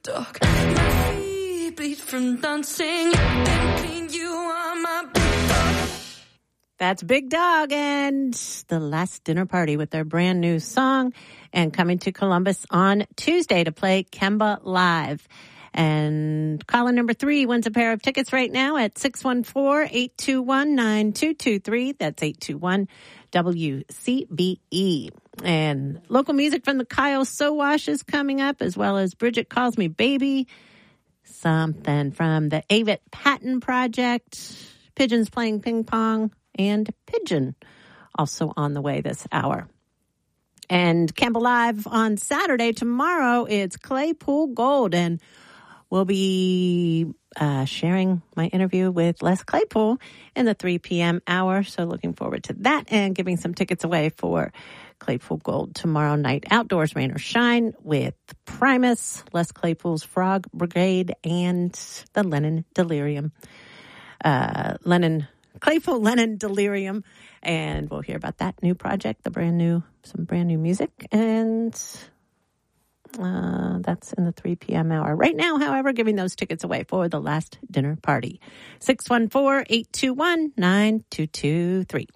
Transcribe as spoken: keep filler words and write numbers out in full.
dog. My feet bleed from dancing. Thinking you are my big dog. That's Big Dog and The Last Dinner Party with their brand new song, and coming to Columbus on Tuesday to play Kemba Live. And caller number three wins a pair of tickets right now at six one four, eight two one, nine two two three. That's eight two one W C B E. And local music from the Kyle Sowash is coming up, as well as Bridget Calls Me Baby, something from the Avett Patton Project, Pigeons Playing Ping Pong, and Pigeon also on the way this hour. And Kemba Live on Saturday. Tomorrow it's Claypool Gold, and we'll be uh, sharing my interview with Les Claypool in the three p.m. hour. So looking forward to that and giving some tickets away for Claypool Gold tomorrow night. Outdoors, rain or shine, with Primus, Les Claypool's Frog Brigade, and the Lennon Delirium. Uh, Lennon Claypool Lennon Delirium, and we'll hear about that new project, the brand new, some brand new music, and uh, that's in the three p.m. hour. Right now, however, giving those tickets away for The Last Dinner Party. six one four, eight two one, nine two two three.